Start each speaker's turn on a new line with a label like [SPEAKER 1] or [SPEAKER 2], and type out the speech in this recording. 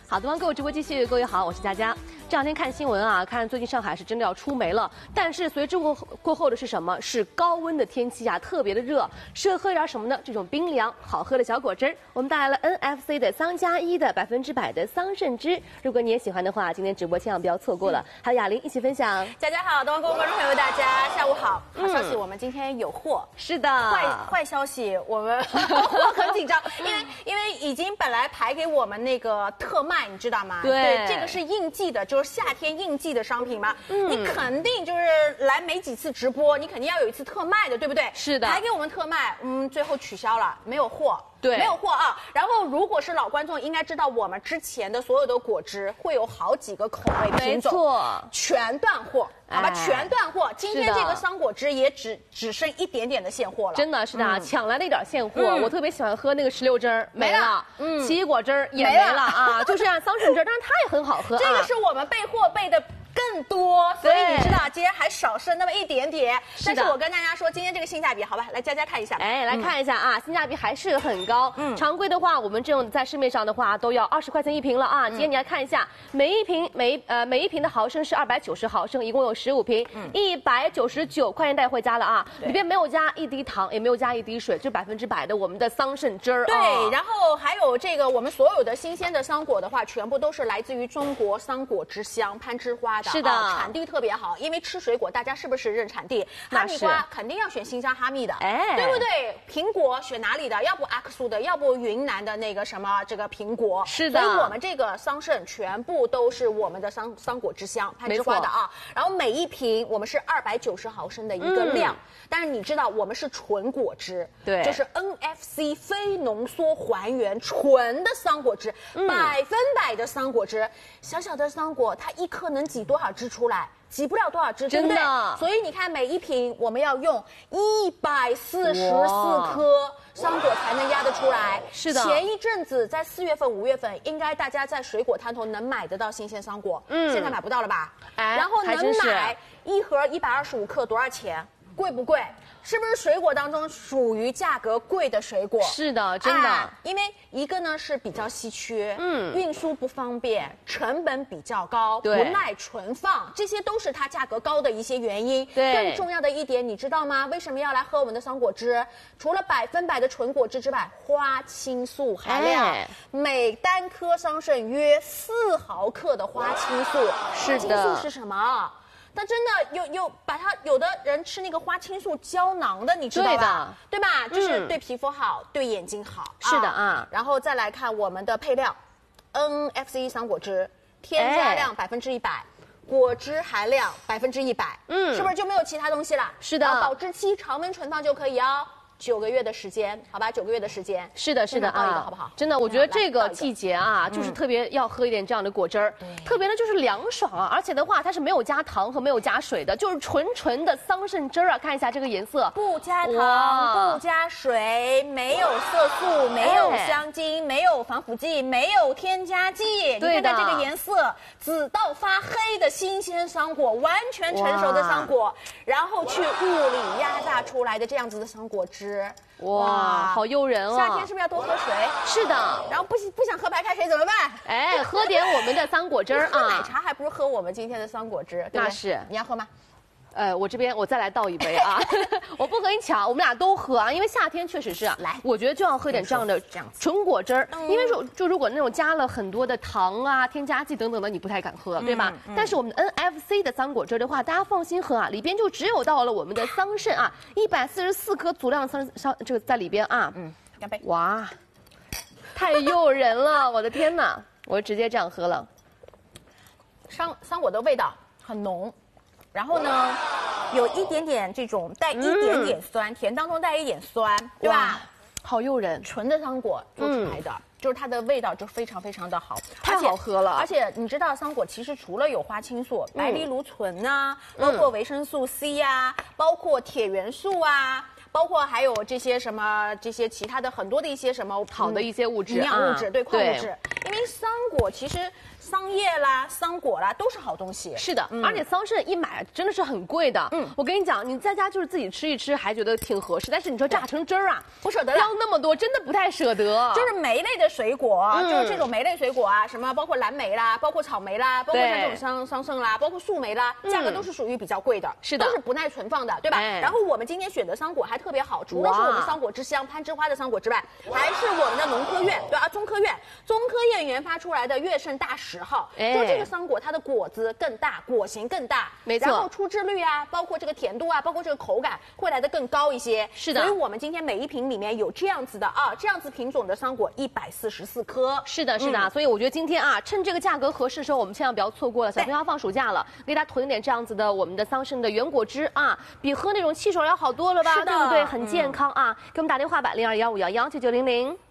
[SPEAKER 1] 好，东方购物直播继续，各位好，我是佳佳。这两天看新闻啊，看最近上海是真的要出霉了，但是随之过后的是什么？是高温的天气啊，特别的热，适合喝点什么呢？这种冰凉好喝的小果汁儿。我们带来了 NFC 的桑加1的100%的桑葚汁，如果你也喜欢的话，今天直播千万不要错过了。还有雅玲一起分享。
[SPEAKER 2] 佳佳好，东方购物观众朋友大家下午好。好消息，我们今天有货。
[SPEAKER 1] 是的。
[SPEAKER 2] 坏消息，我们我很紧张，因为已经本来排给我们那个特卖，你知道吗？
[SPEAKER 1] 对，
[SPEAKER 2] 这个是应季的，就是夏天应季的商品嘛。你肯定就是来没几次直播，你肯定要有一次特卖的，对不对？
[SPEAKER 1] 是的。
[SPEAKER 2] 排给我们特卖，最后取消了，没有货。
[SPEAKER 1] 对，
[SPEAKER 2] 没有货啊。然后，如果是老观众，应该知道我们之前的所有的果汁会有好几个口味品种，
[SPEAKER 1] 没错，
[SPEAKER 2] 全断货，好吧，全断货。今天这个桑果汁也只剩一点点的现货了，
[SPEAKER 1] 真的是的，抢来了一点现货。我特别喜欢喝那个石榴汁儿，没了，奇异果汁儿也没了啊，就剩下桑葚汁儿，但是它也很好喝。
[SPEAKER 2] 这个是我们备货备的更多，所以你知道今天还少剩那么一点点。但是我跟大家说，今天这个性价比，好吧，来佳佳看一下。
[SPEAKER 1] 哎，来看一下啊，性价比还是很高。常规的话，我们这种在市面上的话都要20块钱一瓶了啊。今天你来看一下，每一瓶的毫升是290毫升，一共有15瓶，199块钱带回家了啊。里边没有加一滴糖，也没有加一滴水，就100%的我们的桑葚汁儿。
[SPEAKER 2] 对，然后还有这个我们所有的新鲜的桑果的话，全部都是来自于中国桑果之乡攀枝花的。
[SPEAKER 1] 是的，
[SPEAKER 2] 产地特别好，因为吃水果，大家是不是认产地？哈密瓜肯定要选新疆哈密的，哎，对不对？苹果选哪里的？要不阿克苏的，要不云南的那个什么这个苹果。
[SPEAKER 1] 是的，
[SPEAKER 2] 所以我们这个桑葚全部都是我们的桑果之乡攀枝花的啊。然后每一瓶我们是290毫升的一个量，但是你知道我们是纯果汁，
[SPEAKER 1] 对，
[SPEAKER 2] 就是 NFC 非浓缩还原纯的桑果汁，100%的桑果汁。小小的桑果，它一颗能挤多少汁出来？挤不了多少汁，对不对？所以你看，每一瓶我们要用144颗桑果才能压得出来。
[SPEAKER 1] 是的。
[SPEAKER 2] 前一阵子在4月份、5月份，应该大家在水果摊头能买得到新鲜桑果，现在买不到了吧？
[SPEAKER 1] 哎，
[SPEAKER 2] 然后能买一盒125克多少钱？贵不贵？是不是水果当中属于价格贵的水果？
[SPEAKER 1] 是的，真的。
[SPEAKER 2] 因为一个呢是比较稀缺，运输不方便，成本比较高，不耐存放，这些都是它价格高的一些原因。
[SPEAKER 1] 对，
[SPEAKER 2] 更重要的一点，你知道吗？为什么要来喝我们的桑果汁？除了100%的纯果汁之外，花青素含量，每单颗桑葚约4毫克的花青素。
[SPEAKER 1] 是的。
[SPEAKER 2] 花青素是什么？它真的把它有的人吃那个花青素胶囊的，你知道吧？对吧？就是对皮肤好，对眼睛好。
[SPEAKER 1] 是的啊。
[SPEAKER 2] 然后再来看我们的配料 ，NFC 桑果汁，添加量100%，果汁含量100%，是不是就没有其他东西了？
[SPEAKER 1] 是的。
[SPEAKER 2] 保质期常温存放就可以哦。9个月的时间，好吧，9个月的时间。
[SPEAKER 1] 是的，是的啊，
[SPEAKER 2] 好不好？
[SPEAKER 1] 真的，我觉得这个季节啊，就是特别要喝一点这样的果汁儿，特别的就是凉爽啊，而且的话，它是没有加糖和没有加水的，就是纯的桑葚汁儿啊。看一下这个颜色，
[SPEAKER 2] 不加糖，不加水，没有色素，没有香精，没有防腐剂，没有添加剂。你看看这个颜色，紫到发黑的新鲜桑果，完全成熟的桑果，然后去物理压榨出来的这样子的桑果汁。
[SPEAKER 1] 哇，好诱人哦！
[SPEAKER 2] 夏天是不是要多喝水？
[SPEAKER 1] 是的。
[SPEAKER 2] 然后不想喝白开水怎么办？
[SPEAKER 1] 哎，喝点我们的桑果汁儿啊！
[SPEAKER 2] 喝奶茶还不如喝我们今天的桑果汁，对不对？
[SPEAKER 1] 那是。
[SPEAKER 2] 你要喝吗？
[SPEAKER 1] 我这边我再来倒一杯啊！我不和你抢，我们俩都喝啊！因为夏天确实是，
[SPEAKER 2] 来，
[SPEAKER 1] 我觉得就要喝点这样的纯果汁儿，因为就如果那种加了很多的糖啊、添加剂等等的，你不太敢喝，对吧？但是我们的 NFC 的桑果汁的话，大家放心喝啊，里边就只有到了我们的桑葚啊，144颗足量桑这个在里边啊。
[SPEAKER 2] 干杯！
[SPEAKER 1] 哇，太诱人了！我的天哪，我直接这样喝了。
[SPEAKER 2] 桑果的味道很浓。然后呢，有一点点这种带一点点酸，甜当中带一点酸，对吧？
[SPEAKER 1] 好诱人，
[SPEAKER 2] 纯的桑果做出来的，就是它的味道就非常非常的好，
[SPEAKER 1] 太好喝了。
[SPEAKER 2] 而且你知道桑果其实除了有花青素、白藜芦醇啊，包括维生素 C 啊，包括铁元素啊。包括还有这些什么这些其他的很多的一些什么
[SPEAKER 1] 好的一些物质、
[SPEAKER 2] 营养物质、对矿物质， 因为桑果其实桑叶啦、桑果啦都是好东西。
[SPEAKER 1] 是的，而且桑葚一买真的是很贵的。我跟你讲，你在家就是自己吃一吃，还觉得挺合适。但是你说榨成汁儿啊，
[SPEAKER 2] 不舍得
[SPEAKER 1] 要那么多，真的不太舍得。
[SPEAKER 2] 就是莓类的水果，就是这种莓类水果啊，什么包括蓝莓啦，包括草莓啦，包括像这种桑葚啦，包括树莓啦，价格都是属于比较贵的，
[SPEAKER 1] 是的，
[SPEAKER 2] 都是不耐存放的，对吧？然后我们今天选的桑果还特别好，除了是我们桑果之乡攀枝花的桑果之外，还是我们的农科院，对啊，中科院研发出来的乐圣大10号，就这个桑果它的果子更大，果型更大，
[SPEAKER 1] 没错，
[SPEAKER 2] 然后出汁率啊，包括这个甜度啊，包括这个口感会来得更高一些。
[SPEAKER 1] 是的，
[SPEAKER 2] 所以我们今天每一瓶里面有这样子的这样子品种的桑果144颗。
[SPEAKER 1] 是的，是的。所以我觉得今天趁这个价格合适的时候，我们千万不要错过了。小朋友要放暑假了，给大家囤一点这样子的我们的桑葚的原果汁啊，比喝那种汽水要好多了吧？对不对？很健康啊！给我们打电话吧，0215119900。